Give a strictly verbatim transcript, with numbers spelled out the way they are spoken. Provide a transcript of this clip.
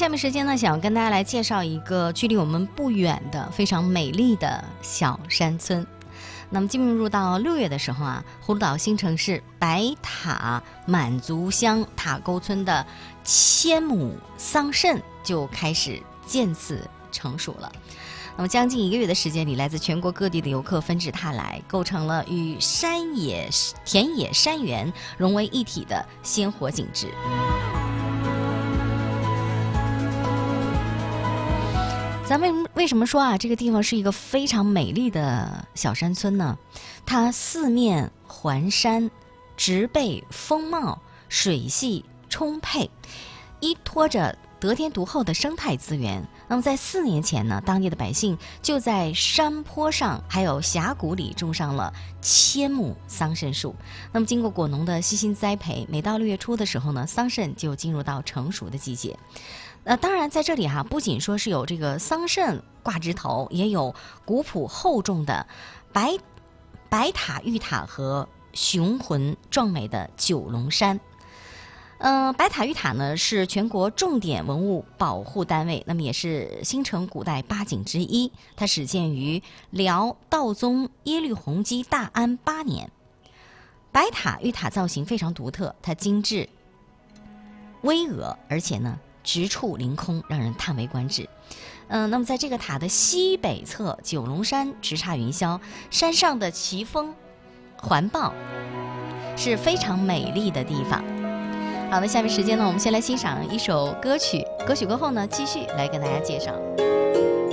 下面时间呢，想要跟大家来介绍一个距离我们不远的非常美丽的小山村。那么进入到六月的时候啊，葫芦岛新城市白塔满族乡塔沟村的千亩桑葚就开始渐次成熟了。那么将近一个月的时间里，来自全国各地的游客纷至沓来，构成了与山野、田野、山园融为一体的鲜活景致。咱们为什么说啊，这个地方是一个非常美丽的小山村呢？它四面环山，植被丰茂，水系充沛，依托着得天独厚的生态资源。那么在四年前呢，当地的百姓就在山坡上还有峡谷里种上了千亩桑葚树。那么经过果农的悉心栽培，每到六月初的时候呢，桑葚就进入到成熟的季节。呃，当然在这里哈、啊，不仅说是有这个桑葚挂枝头，也有古朴厚重的白白塔玉塔和雄浑壮美的九龙山。嗯、呃，白塔玉塔呢是全国重点文物保护单位，那么也是新城古代八景之一。它始建于辽道宗耶律洪基大安八年。白塔玉塔造型非常独特，它精致巍峨，而且呢直触凌空，让人叹为观止。嗯、呃，那么在这个塔的西北侧，九龙山直插云霄，山上的奇峰环抱，是非常美丽的地方。好的，下面时间呢，我们先来欣赏一首歌曲，歌曲过后呢，继续来跟大家介绍。